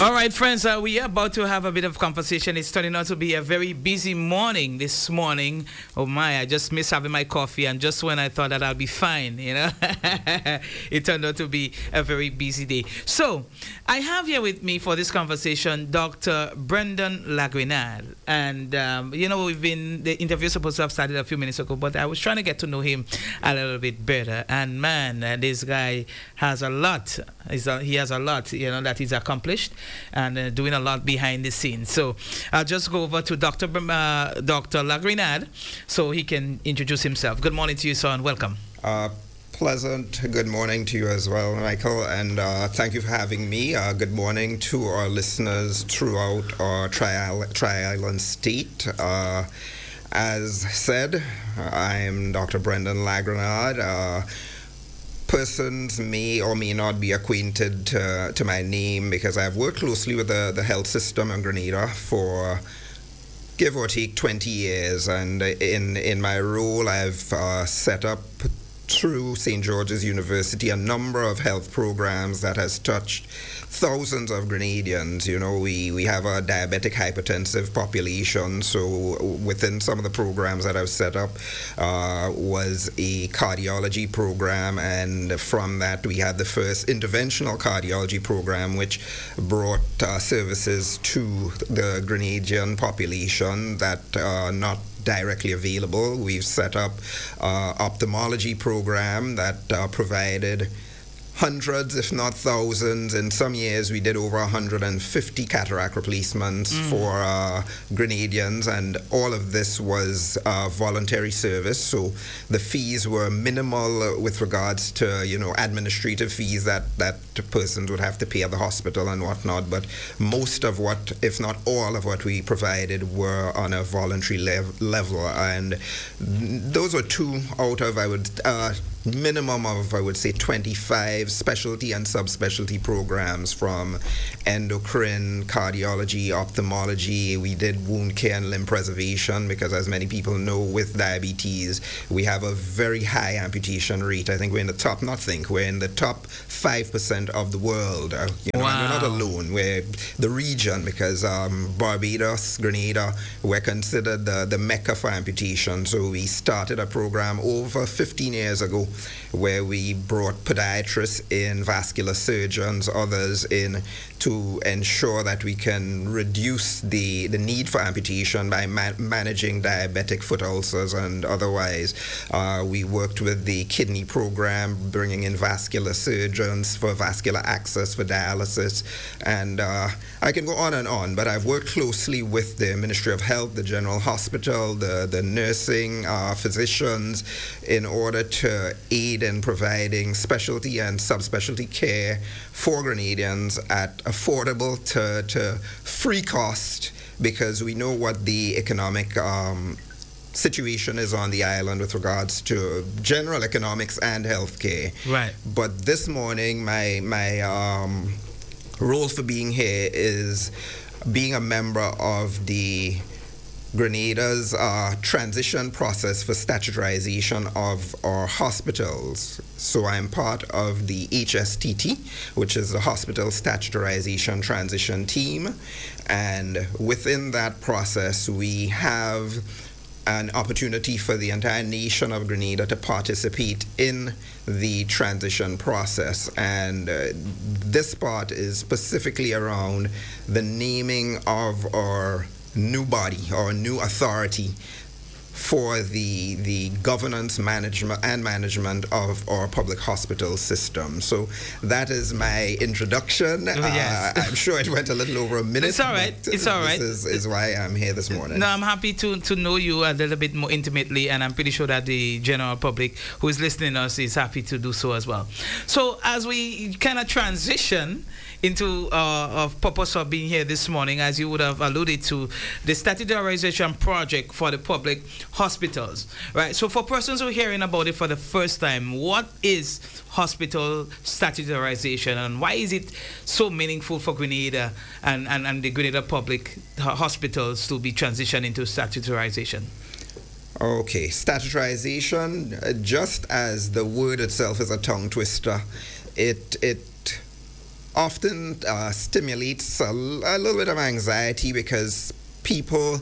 All right, friends, we are about to have a bit of conversation. It's turning out to be a very busy morning this morning. Oh my, I just miss having my coffee, and just when I thought that I'll be fine, it turned out to be a very busy day. So, I have here with me for this conversation Dr. Brendan Lagrenade. And, the interview was supposed to have started a few minutes ago, but I was trying to get to know him a little bit better. And man, this guy has a lot. He has a lot, that he's accomplished and doing a lot behind the scenes. So I'll just go over to Dr. Lagrenade so he can introduce himself. Good morning to you, sir, and welcome. Pleasant good morning to you as well, Michael, and thank you for having me. Good morning to our listeners throughout our Tri-Island state. As said, I'm Dr. Brendan Lagrenade. Persons may or may not be acquainted to my name because I've worked closely with the health system in Grenada for give or take 20 years, and in my role I've set up through St. George's University a number of health programs that has touched thousands of Grenadians. We have a diabetic hypertensive population, so within some of the programs that I've set up was a cardiology program, and from that we had the first interventional cardiology program, which brought services to the Grenadian population that are not directly available. We've set up ophthalmology program that provided hundreds, if not thousands. In some years, we did over 150 cataract replacements for Grenadians, and all of this was voluntary service. So the fees were minimal with regards to, administrative fees that persons would have to pay at the hospital and whatnot. But most of what, if not all of what we provided, were on a voluntary level. And those were two out of, minimum of, I would say, 25 specialty and subspecialty programs, from endocrine, cardiology, ophthalmology. We did wound care and limb preservation because, as many people know, with diabetes, we have a very high amputation rate. I think we're in the top 5% of the world. Wow. And we're not alone. We're the region because Barbados, Grenada, we're considered the mecca for amputation. So we started a program over 15 years ago where we brought podiatrists in, vascular surgeons, others in, to ensure that we can reduce the need for amputation by managing diabetic foot ulcers and otherwise. We worked with the kidney program, bringing in vascular surgeons for vascular access for dialysis, and I can go on, but I've worked closely with the Ministry of Health, the General Hospital, the nursing, physicians, in order to aid in providing specialty and subspecialty care for Grenadians at affordable to free cost, because we know what the economic situation is on the island with regards to general economics and healthcare. Right. But this morning, my role for being here is being a member of the Grenada's transition process for statutorization of our hospitals. So I'm part of the HSTT, which is the Hospital Statutorization Transition Team. And within that process, we have an opportunity for the entire nation of Grenada to participate in the transition process. And this part is specifically around the naming of our new body or new authority for the governance, management of our public hospital system. So that is my introduction. Yes. I'm sure it went a little over a minute. It's all right. It's all right. This is why I'm here this morning. No, I'm happy to know you a little bit more intimately, and I'm pretty sure that the general public who is listening to us is happy to do so as well. So as we kind of transition into purpose of being here this morning, as you would have alluded to, the statutorization project for the public hospitals, right? So for persons who are hearing about it for the first time, what is hospital statutorization, and why is it so meaningful for Grenada and the Grenada public hospitals to be transitioned into statutorization? Okay, statutorization, just as the word itself is a tongue twister, it often stimulates a little bit of anxiety because people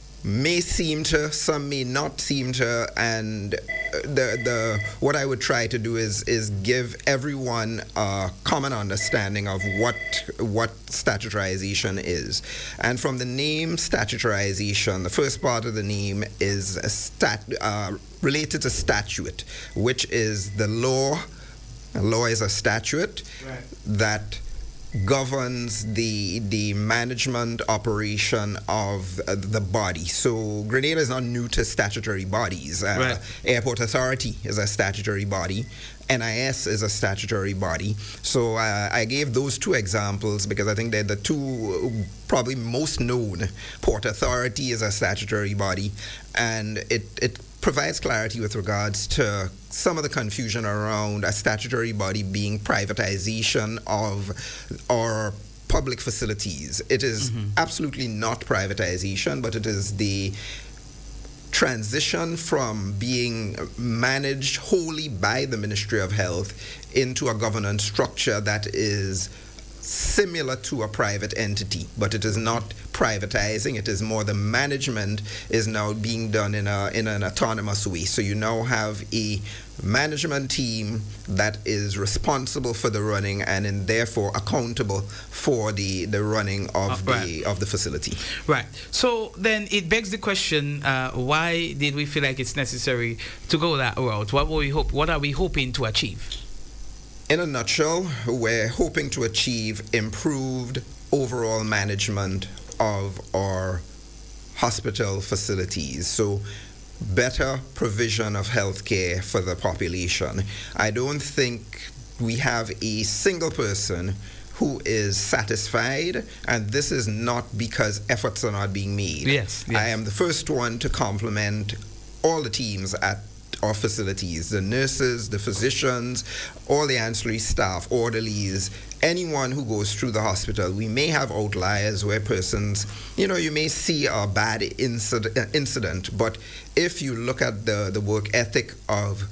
some may not seem to, and the what I would try to do is give everyone a common understanding of what statutorization is. And from the name statutorization, the first part of the name is related to statute, which is the law. A law is a statute that governs the management operation of the body. So Grenada is not new to statutory bodies. Airport Authority is a statutory body. NIS is a statutory body. So I gave those two examples because I think they're the two probably most known. Port Authority is a statutory body, and it provides clarity with regards to some of the confusion around a statutory body being privatization of our public facilities. It is absolutely not privatization, but it is the transition from being managed wholly by the Ministry of Health into a governance structure that is similar to a private entity, but it is not privatizing. It is more the management is now being done in an autonomous way. So you now have a management team that is responsible for the running and therefore accountable for the running of the facility. Right. So then it begs the question: why did we feel like it's necessary to go that route? What are we hoping to achieve? In a nutshell, we're hoping to achieve improved overall management of our hospital facilities. So better provision of healthcare for the population. I don't think we have a single person who is satisfied, and this is not because efforts are not being made. Yes. I am the first one to compliment all the teams at our facilities, the nurses, the physicians, all the ancillary staff, orderlies, anyone who goes through the hospital. We may have outliers where persons, you may see a bad incident, but if you look at the work ethic of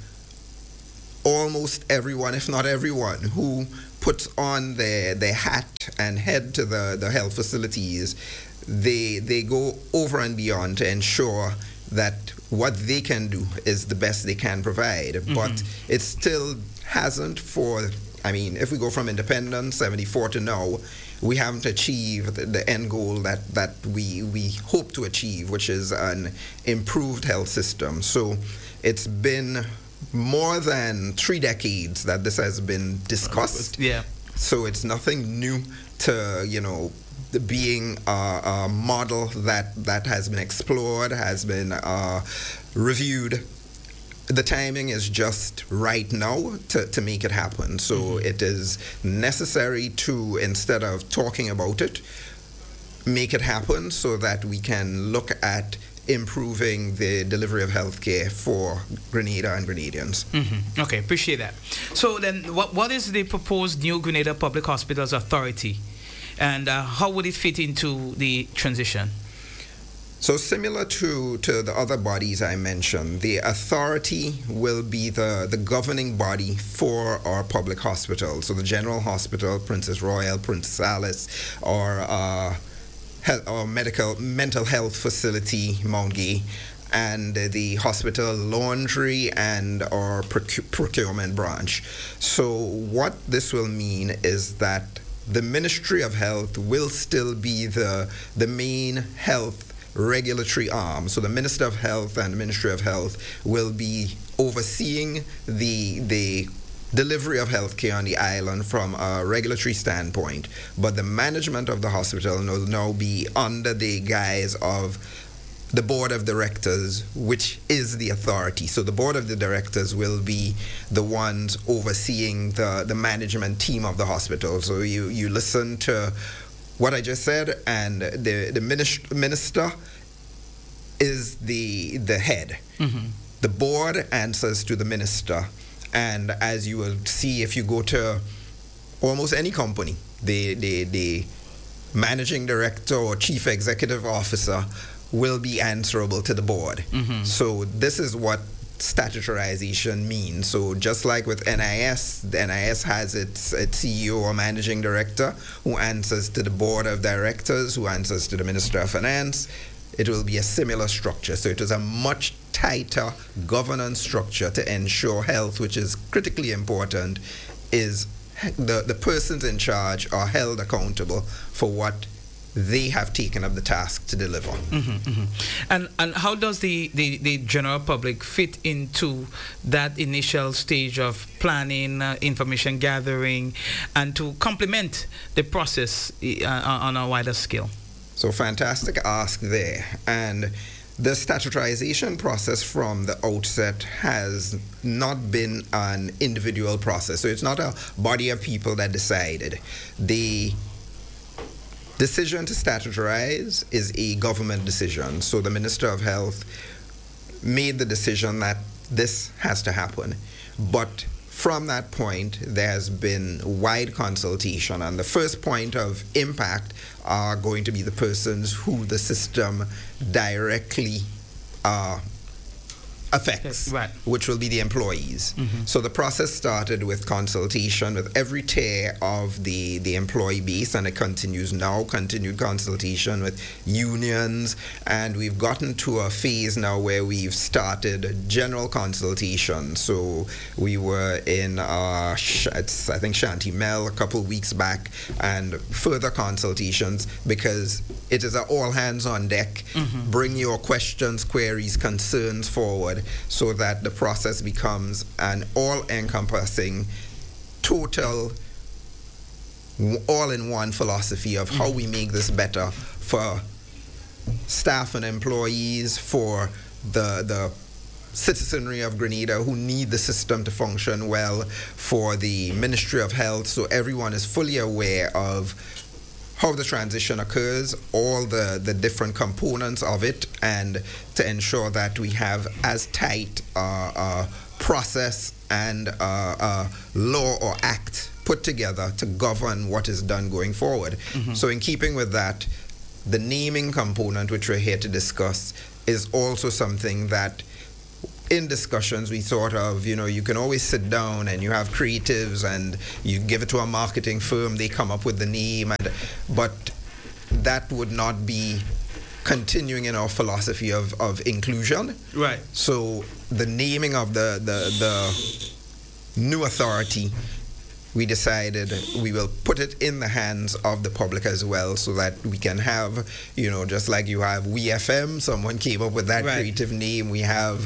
almost everyone, if not everyone, who puts on their hat and head to the health facilities, they go over and beyond to ensure that what they can do is the best they can provide. But it still hasn't if we go from independence, 74 to now, we haven't achieved the end goal that we hope to achieve, which is an improved health system. So it's been more than 3 decades that this has been discussed. Yeah. So it's nothing new to, being a model that has been explored, has been reviewed. The timing is just right now to make it happen. So it is necessary to, instead of talking about it, make it happen so that we can look at improving the delivery of healthcare for Grenada and Grenadians. Okay, appreciate that. So then, what is the proposed new Grenada Public Hospitals Authority? And how would it fit into the transition? So similar to the other bodies I mentioned, the authority will be the governing body for our public hospitals. So the General Hospital, Princess Royal, Princess Alice, or mental health facility, Mount Gay, and the hospital laundry and our procurement branch. So what this will mean is that the Ministry of Health will still be the main health regulatory arm. So the Minister of Health and the Ministry of Health will be overseeing the delivery of healthcare on the island from a regulatory standpoint. But the management of the hospital will now be under the guise of the Board of Directors, which is the authority. So the Board of the Directors will be the ones overseeing the management team of the hospital. So you listen to what I just said, and the minister is the head. The board answers to the minister. And as you will see if you go to almost any company, the managing director or chief executive officer will be answerable to the board. So this is what statutorization mean. So just like with NIS, the NIS has its CEO or managing director who answers to the board of directors, who answers to the Minister of Finance. It will be a similar structure. So it is a much tighter governance structure to ensure health, which is critically important, is the persons in charge are held accountable for what they have taken up the task to deliver. And how does the general public fit into that initial stage of planning, information gathering, and to complement the process on a wider scale? So fantastic ask there. And the statutorization process from the outset has not been an individual process. So it's not a body of people that decided. The decision to statutarize is a government decision. So the Minister of Health made the decision that this has to happen. But from that point, there has been wide consultation. And the first point of impact are going to be the persons who the system directly affects, right, which will be the employees. So the process started with consultation with every tier of the employee base, and it continues now, continued consultation with unions, and we've gotten to a phase now where we've started general consultation. So we were in, I think, Shanty Mel a couple weeks back, and further consultations, because it is an all hands on deck. Bring your questions, queries, concerns forward, so that the process becomes an all-encompassing, total, all-in-one philosophy of how we make this better for staff and employees, for the citizenry of Grenada who need the system to function well, for the Ministry of Health, so everyone is fully aware of how the transition occurs, all the different components of it, and to ensure that we have as tight a process and a law or act put together to govern what is done going forward. So in keeping with that, the naming component, which we're here to discuss, is also something that in discussions we thought of. You can always sit down and you have creatives and you give it to a marketing firm, they come up with the name, but that would not be continuing in our philosophy of inclusion. Right. So the naming of the new authority, we decided we will put it in the hands of the public as well, so that we can have, just like you have WeFM, someone came up with that creative name. We have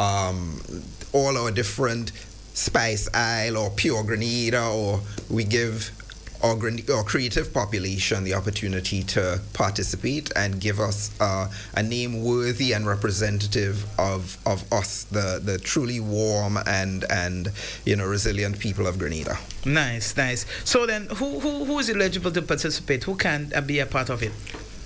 all our different Spice Isle or Pure Grenada, or we give our creative population the opportunity to participate and give us a name worthy and representative of us, the truly warm and resilient people of Grenada. Nice. So then, who is eligible to participate? Who can be a part of it?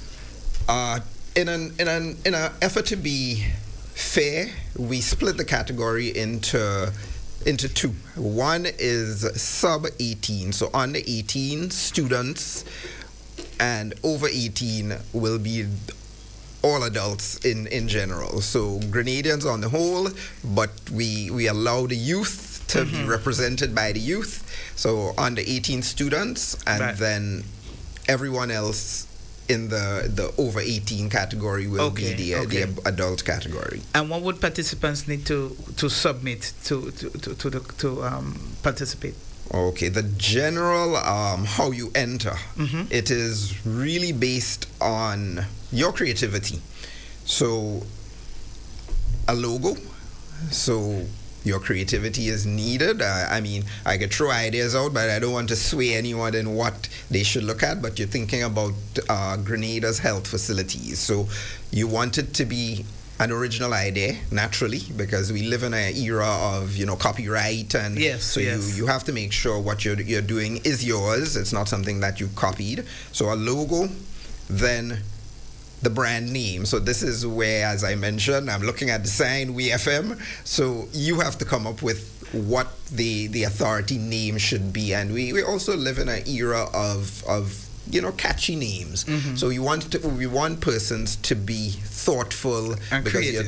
In an effort to be fair, we split the category into two. One is sub 18, so under 18 students, and over 18 will be all adults in general. So Grenadians on the whole, but we allow the youth to be represented by the youth. So under 18 students, and then everyone else in the over 18 category will be the adult category. And what would participants need to submit to participate? Okay, the general how you enter, it is really based on your creativity. So a logo, so your creativity is needed. I could throw ideas out, but I don't want to sway anyone in what they should look at. But you're thinking about Grenada's health facilities. So you want it to be an original idea, naturally, because we live in an era of copyright, and you have to make sure what you're doing is yours. It's not something that you copied. So a logo, then the brand name. So this is where, as I mentioned, I'm looking at the sign WeFM. So you have to come up with what the authority name should be, and we also live in an era of catchy names. So we want persons to be thoughtful and because creative.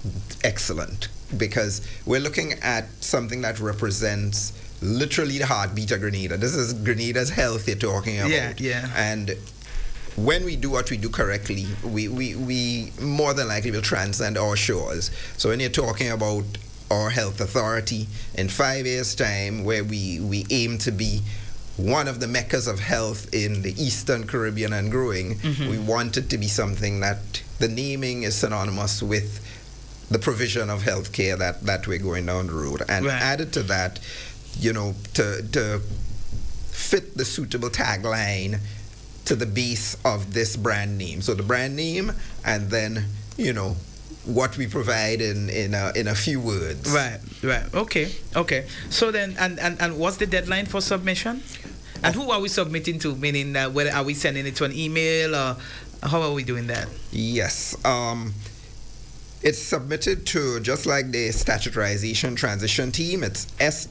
excellent, because we're looking at something that represents literally the heartbeat of Grenada. This is Grenada's health you're talking about. Yeah. And when we do what we do correctly, we more than likely will transcend our shores. So when you're talking about our health authority in 5 years' time, where we aim to be one of the meccas of health in the Eastern Caribbean and growing, we want it to be something that the naming is synonymous with the provision of health care that we're going down the road. And added to that, to fit the suitable tagline to the base of this brand name. So the brand name, and then, what we provide in a few words. Right. Okay. So then, and what's the deadline for submission? And who are we submitting to? Meaning, whether are we sending it to an email, or how are we doing that? Yes. It's submitted to, just like the statutorization transition team, it's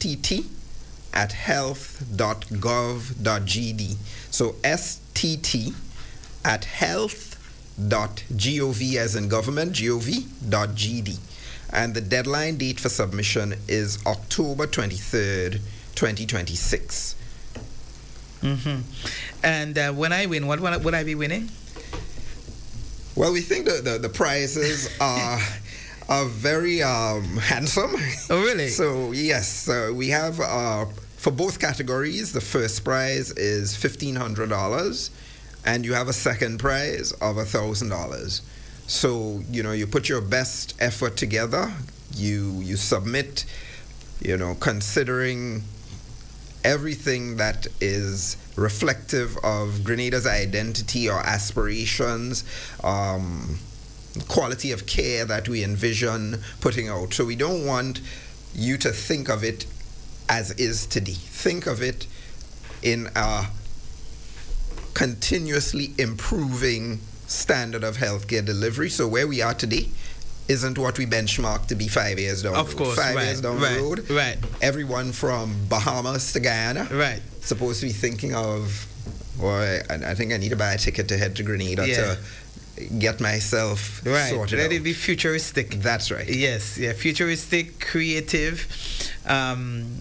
stt@health.gov.gd. So stt@health.gov as in government, gov.gd. And the deadline date for submission is October 23rd, 2026. And when I win, what would I be winning? Well, we think the prizes are very handsome. Oh, really? So, yes, we have, for both categories, the first prize is $1,500, and you have a second prize of $1,000. So, you put your best effort together, you submit, considering everything that is reflective of Grenada's identity or aspirations, quality of care that we envision putting out. So we don't want you to think of it as is today. Think of it in a continuously improving standard of healthcare delivery. So where we are today isn't what we benchmark to be 5 years down the road. Of course, 5 years down the road, everyone from Bahamas to Guyana supposed to be thinking of, I think I need to buy a ticket to head to Grenada to get myself sorted Let out. it be futuristic. That's right. Yes, futuristic, creative, and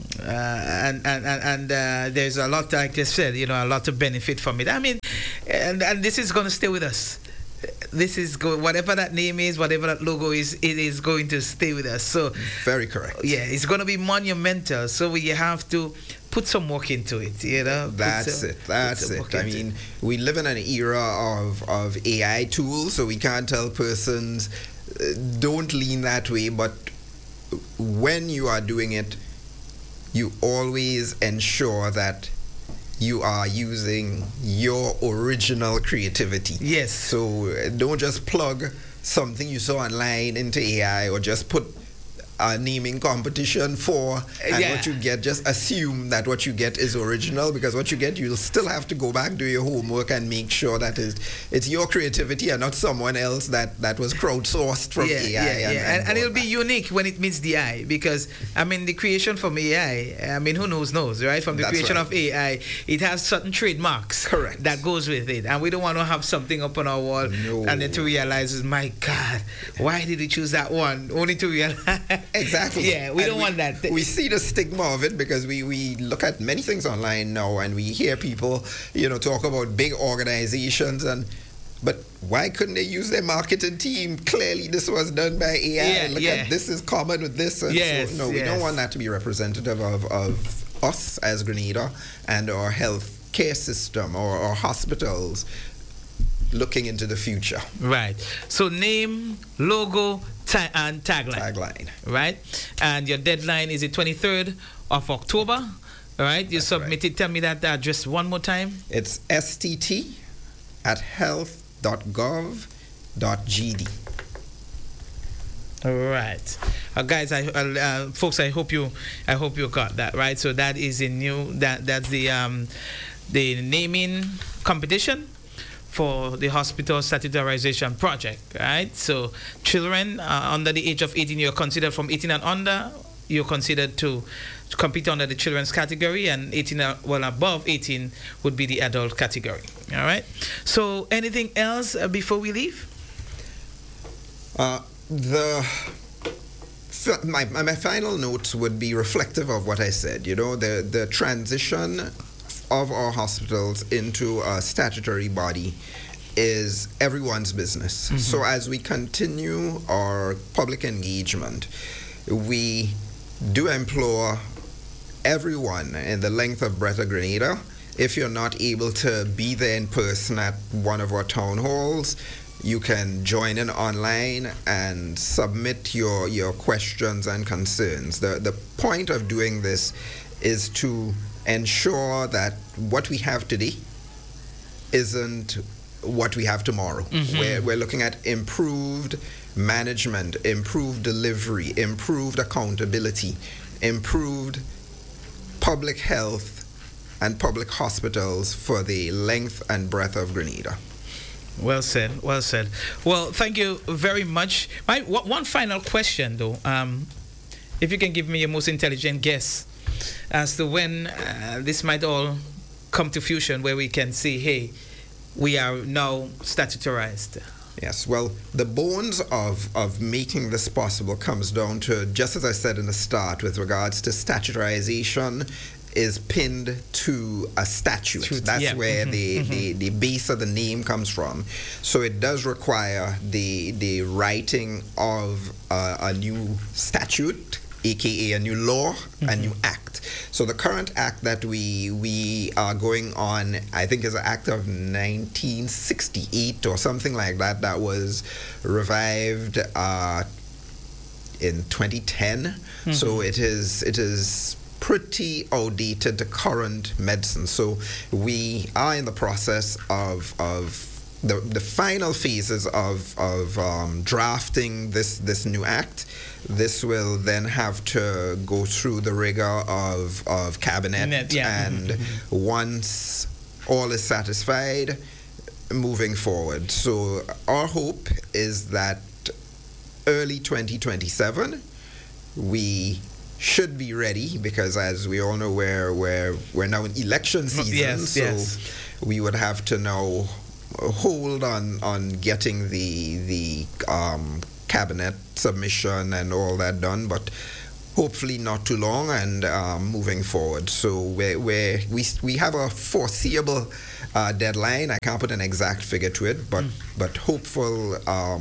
there's a lot, like I said, a lot to benefit from it. I mean, and this is going to stay with us. This is whatever that name is, whatever that logo is, it is going to stay with us. So very correct. Yeah, it's going to be monumental. So we have to put some work into it. That's it. I mean, we live in an era of AI tools, so we can't tell persons don't lean that way. But when you are doing it, you always ensure that you are using your original creativity. Yes. So don't just plug something you saw online into AI, or just put a naming competition for, and what you get, just assume that what you get is original, because what you get, you'll still have to go back, do your homework, and make sure that it's your creativity and not someone else that was crowdsourced from AI. And it'll be unique when it meets the eye, because, I mean, the creation from AI, I mean, who knows, right? From the creation of AI, it has certain trademarks that goes with it. And we don't want to have something up on our wall and then to realize, my God, why did we choose that one? Only to realize... Exactly. Yeah, we don't want that. We see the stigma of it, because we look at many things online now, and we hear people, talk about big organizations, but why couldn't they use their marketing team? Clearly, this was done by AI. Look at this is common with this. And we don't want that to be representative of us as Grenada and our health care system or our hospitals looking into the future. Right. So name, logo, and tagline. Right. And your deadline is the 23rd of October. All right. You submitted. Tell me that address one more time. It's stt@health.gov.gd. All right, guys. Folks, I hope you got that right. So that is that's the naming competition for the hospital statutorization project, right? So children under the age of 18, you're considered from 18 and under, you're considered to compete under the children's category, and 18, above 18 would be the adult category, all right? So anything else before we leave? my final notes would be reflective of what I said. You know, the transition of our hospitals into a statutory body is everyone's business. Mm-hmm. So as we continue our public engagement, we do implore everyone in the length of breadth of Grenada, if you're not able to be there in person at one of our town halls, you can join in online and submit your questions and concerns. The point of doing this is to ensure that what we have today isn't what we have tomorrow. Mm-hmm. We're looking at improved management, improved delivery, improved accountability, improved public health and public hospitals for the length and breadth of Grenada. Well said, well said. Well, thank you very much. One final question, though. If you can give me a most intelligent guess as to when this might all come to fruition, where we can say, hey, we are now statutorized. Yes, well, the bones of making this possible comes down to, just as I said in the start, with regards to statutorization, is pinned to a statute. That's where the base of the name comes from. So it does require the writing of a new statute, aka a new law, a new act. So the current act that we are going on, I think, is an act of 1968 or something like that, that was revived in 2010. Mm-hmm. So it is pretty outdated to current medicine. So we are in the process of the final phases of drafting this new act. This will then have to go through the rigor of cabinet, and once all is satisfied, moving forward. So our hope is that early 2027 we should be ready, because as we all know, we're now in election season. We would have to now hold on getting the cabinet submission and all that done, but hopefully not too long, and moving forward. So we have a foreseeable deadline. I can't put an exact figure to it, but hopeful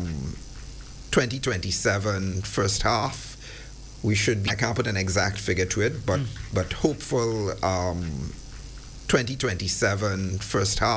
2027 first half. We should be, I can't put an exact figure to it, but hopeful 2027 first half.